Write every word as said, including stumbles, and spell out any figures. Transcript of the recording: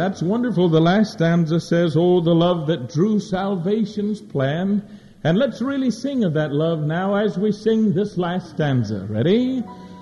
that's wonderful. The last stanza says, "Oh, the love that drew salvation's plan." And let's really sing of that love now as we sing this last stanza. Ready?